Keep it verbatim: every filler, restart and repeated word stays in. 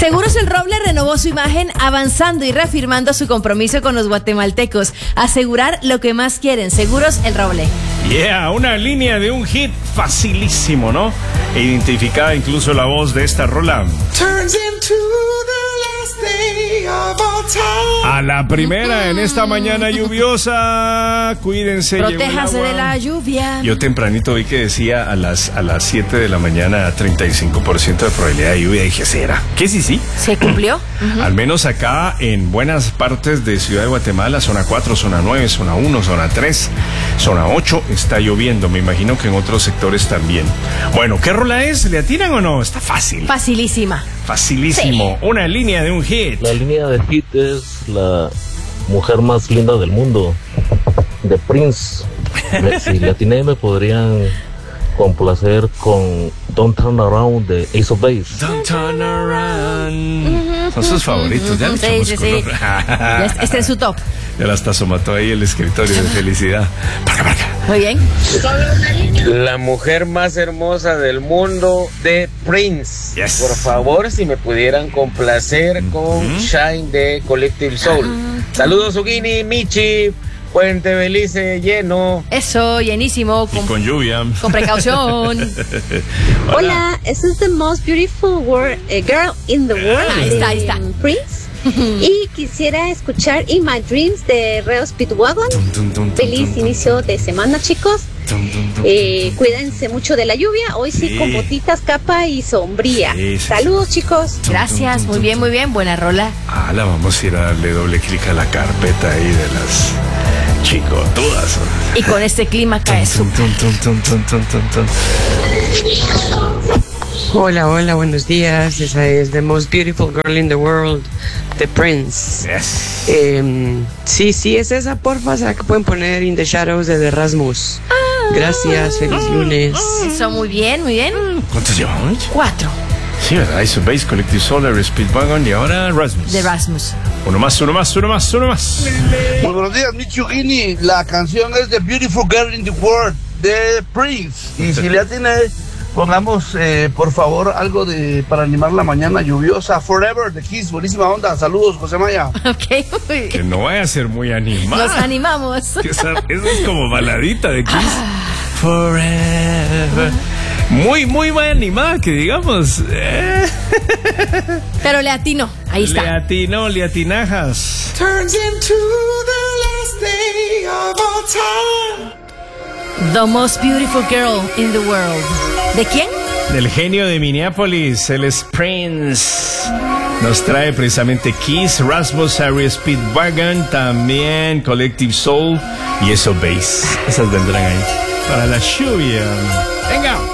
Seguros El Roble renovó su imagen avanzando y reafirmando su compromiso con los guatemaltecos. Asegurar lo que más quieren. Seguros El Roble. Yeah, una línea de un hit facilísimo, ¿no? E identificada incluso la voz de esta rola. Turns into the last day of all time. A la primera en esta mañana lluviosa. Cuídense. Protéjase de la lluvia. Yo tempranito vi que decía a las a las siete de la mañana treinta y cinco por ciento de probabilidad de lluvia. Y dije, ¿será? ¿Qué sí, sí? ¿Se cumplió? Uh-huh. Al menos acá en buenas partes de Ciudad de Guatemala, zona cuatro, zona nueve, zona uno, zona tres, zona ocho, está lloviendo. Me imagino que en otros sectores también. Bueno, ¿qué rola es? ¿Le atinan o no? Está fácil. Facilísima. Facilísimo. Sí. Una línea de un hit. La línea de hit es la mujer más linda del mundo, de Prince. Si le atiné, me podrían complacer con Don't Turn Around de Ace of Base. Don't Turn Around. Uh-huh. Son sus favoritos. Ya sí, sí, sí. Este es su top. Ya hasta somató ahí el escritorio de felicidad. Para, para acá. Muy bien. La mujer más hermosa del mundo de Prince. Yes. Por favor, si me pudieran complacer con uh-huh. Shine de Collective Soul. Uh-huh. Saludos, Ugini, Michi. Puente Belice lleno. Eso, llenísimo. Con, y con lluvia. Con precaución. Hola, Hola this is the most beautiful word, uh, girl in the world. Ahí está, ahí está. Prince. Y quisiera escuchar In My Dreams de Reo Speedwagon. Dun, dun, dun, Feliz dun, inicio dun, de semana, chicos. Dun, dun, dun, eh, cuídense mucho de la lluvia. Hoy sí, sí con botitas, capa y sombría. Sí, sí, Saludos, sí. chicos. Gracias, muy bien, muy bien. Buena rola. Ah, la vamos a ir a darle doble clic a la carpeta ahí de las chicotudas. Y con este clima cae su... Hola, hola, buenos días. Esa es The Most Beautiful Girl in the World, The Prince. Yes. Eh, sí, sí, es esa, porfa. ¿Será que pueden poner In the Shadows de The Rasmus? Ah, Gracias, feliz ah, lunes. Ah, Eso, muy bien, muy bien. ¿Cuántos llevamos? Cuatro. Sí, ¿verdad? Ace of Base, Collective Soul, Speedwagon y ahora Rasmus. De Rasmus. Uno más, uno más, uno más, uno más. Muy buenos días, Michugini. La canción es The Beautiful Girl in the World de Prince. Y si le atiene, pongamos, eh, por favor, algo de para animar la mañana lluviosa. Forever, de Kiss. Buenísima onda. Saludos, José Maya. Ok, muy bien. Que no vaya a ser muy animada. Nos animamos. Esa, eso es como baladita de Kiss. Ah. Forever. Muy, muy muy animada, que digamos. Eh. Pero le atino, ahí está. Le atino, le atinajas. Turns into the last day of all time. The most beautiful girl in the world. ¿De quién? Del genio de Minneapolis, el Prince. Nos trae precisamente Kiss, Rasmus, Harry Speedwagon, también Collective Soul y Ace of Base. Esas vendrán ahí para la lluvia. Venga.